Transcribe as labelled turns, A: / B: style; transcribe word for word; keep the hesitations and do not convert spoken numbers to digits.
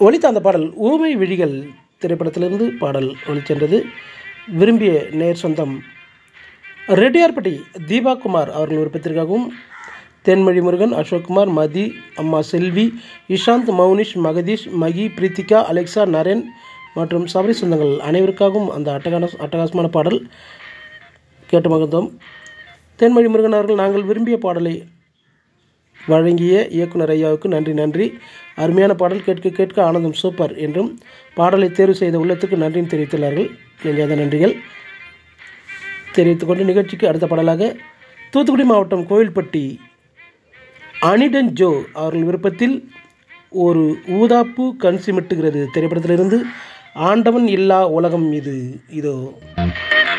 A: ஒலித்த அந்த பாடல் ஊமை விழிகள் திரைப்படத்திலிருந்து பாடல் ஒலிச்சென்றது. விரும்பிய நேர் சொந்தம் ரெட்டியார்பட்டி தீபா குமார் அவர்கள் விருப்பத்திற்காகவும் தென்மொழி முருகன், அசோக்குமார், மதி, அம்மா செல்வி, இஷாந்த், மௌனிஷ், மகதீஷ், மகி, பிரீத்திகா, அலெக்சா, நரேன் மற்றும் சபரி சொந்தங்கள் அனைவருக்காகவும் அந்த அட்டகான அட்டகாசமான பாடல் கேட்டு மகிழ்ந்தோம். தென்மொழி முருகன் அவர்கள் நாங்கள் விரும்பிய பாடலை வழங்கிய இயக்குனர் ஐயாவுக்கு நன்றி நன்றி. அருமையான பாடல், கேட்க கேட்க ஆனந்தம் சூப்பர் என்றும் பாடலை தேர்வு செய்த உள்ளத்துக்கு நன்றியும் தெரிவித்துள்ளார்கள். நெஞ்சாத நன்றிகள் தெரிவித்துக் கொண்டு நிகழ்ச்சிக்கு அடுத்த பாடலாக தூத்துக்குடி மாவட்டம் கோவில்பட்டி அனிடன் ஜோ அவர்கள் விருப்பத்தில் ஒரு ஊதாப்பு கண் சிமிட்டுகிறது திரைப்படத்திலிருந்து ஆண்டவன் இல்லா உலகம் இது இதோ.